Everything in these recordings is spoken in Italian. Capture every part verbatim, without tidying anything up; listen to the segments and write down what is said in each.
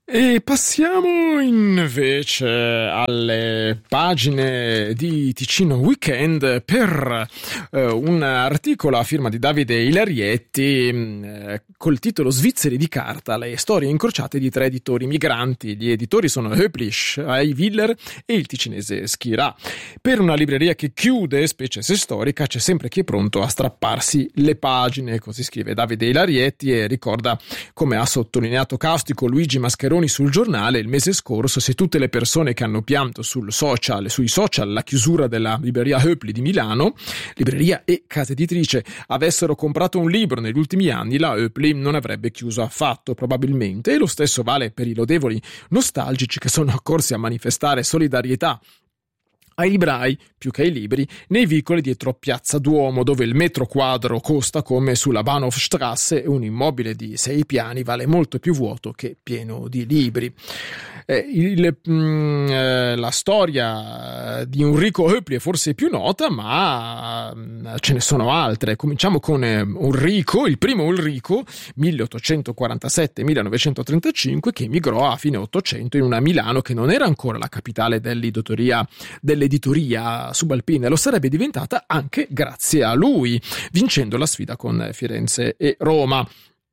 E passiamo invece alle pagine di Ticino Weekend per eh, un articolo a firma di Davide Ilarietti eh, col titolo Svizzeri di carta, le storie incrociate di tre editori migranti. Gli editori sono Höplisch, Willer e il ticinese Schirà. Per una libreria che chiude, specie se storica, c'è sempre chi è pronto a strapparsi le pagine, così scrive Davide Ilarietti e ricorda come ha sottolineato caustico Luigi Mascheroni sul giornale il mese scorso: se tutte le persone che hanno pianto sul social, sui social la chiusura della libreria Höpli di Milano, libreria e casa editrice, avessero comprato un libro negli ultimi anni, la Höpli non avrebbe chiuso affatto probabilmente, e lo stesso vale per i lodevoli nostalgici che sono accorsi a manifestare solidarietà ai librai più che ai libri nei vicoli dietro Piazza Duomo, dove il metro quadro costa come sulla Bahnhofstrasse e un immobile di sei piani vale molto più vuoto che pieno di libri. Eh, il, mh, eh, la storia di Enrico Höpli è forse più nota, ma mh, ce ne sono altre. Cominciamo con eh, Enrico, il primo Enrico, milleottocentoquarantasette millenovecentotrentacinque, che emigrò a fine Ottocento in una Milano che non era ancora la capitale dell'editoria dell'editoria subalpina, lo sarebbe diventata anche grazie a lui, vincendo la sfida con Firenze e Roma.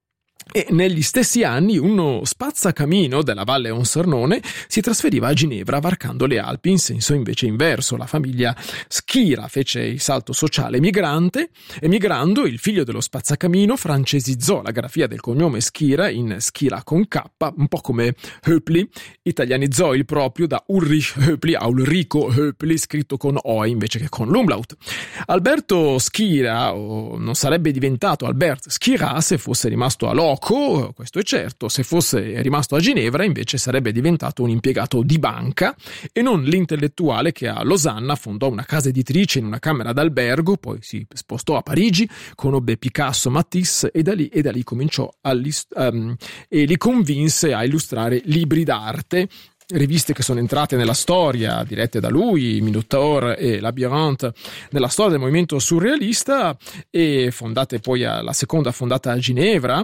E negli stessi anni uno spazzacamino della Valle Onsernone si trasferiva a Ginevra varcando le Alpi in senso invece inverso. La famiglia Schirà fece il salto sociale migrante. Emigrando, il figlio dello spazzacamino francesizzò la grafia del cognome Schirà in Schirà con K, un po' come Höpli, italianizzò il proprio da Ulrich Höpli a Ulrico Höpli, scritto con O invece che con l'umlaut. Alberto Schirà oh, non sarebbe diventato Albert Schirà se fosse rimasto a Loco, questo è certo. Se fosse rimasto a Ginevra invece sarebbe diventato un impiegato di banca e non l'intellettuale che a Losanna fondò una casa editrice in una camera d'albergo, poi si spostò a Parigi, conobbe Picasso, Matisse e da lì, e da lì cominciò a um, e li convinse a illustrare libri d'arte, riviste che sono entrate nella storia, dirette da lui, Minotaur e Labyrinthe, nella storia del movimento surrealista, e fondate poi a, la seconda fondata a Ginevra.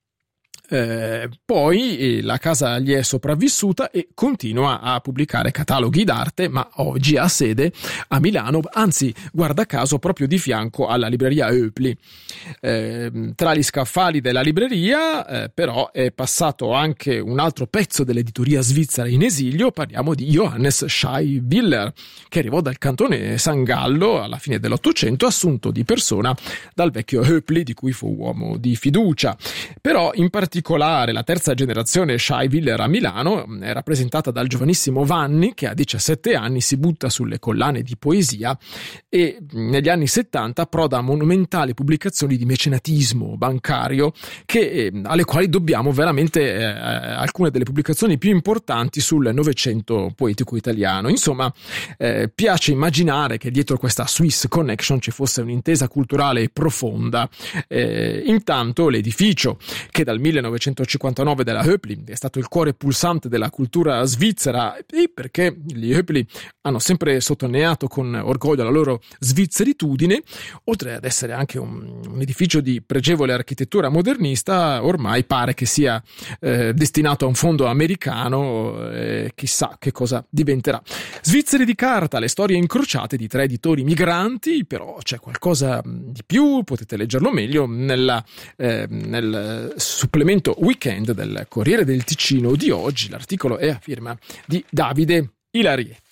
Eh, poi eh, la casa gli è sopravvissuta e continua a pubblicare cataloghi d'arte, ma oggi ha sede a Milano, anzi guarda caso proprio di fianco alla libreria Höpli. Eh, tra gli scaffali della libreria eh, però è passato anche un altro pezzo dell'editoria svizzera in esilio. Parliamo di Johannes Schai-Willer, che arrivò dal cantone San Gallo alla fine dell'Ottocento, assunto di persona dal vecchio Höpli, di cui fu uomo di fiducia. Però in particolare la terza generazione Schai-Willer a Milano è rappresentata dal giovanissimo Vanni, che a diciassette anni si butta sulle collane di poesia e negli anni settanta approda a monumentali pubblicazioni di mecenatismo bancario, che, eh, alle quali dobbiamo veramente eh, alcune delle pubblicazioni più importanti sul Novecento poetico italiano. Insomma, eh, piace immaginare che dietro questa Swiss Connection ci fosse un'intesa culturale profonda. Eh, intanto l'edificio, che dal millenovecentocinquantanove della Höpli è stato il cuore pulsante della cultura svizzera, e perché gli Höpli hanno sempre sottolineato con orgoglio la loro svizzeritudine, oltre ad essere anche un, un edificio di pregevole architettura modernista, ormai pare che sia eh, destinato a un fondo americano, eh, chissà che cosa diventerà. Svizzeri di carta, le storie incrociate di tre editori migranti, però c'è qualcosa di più, potete leggerlo meglio nella, eh, nel supplemento weekend del Corriere del Ticino di oggi. L'articolo è a firma di Davide Ilarietti.